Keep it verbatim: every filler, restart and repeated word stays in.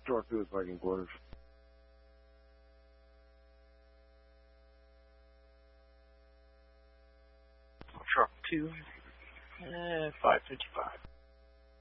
Torpedo Viking quarters. Truck two, uh, five fifty-five.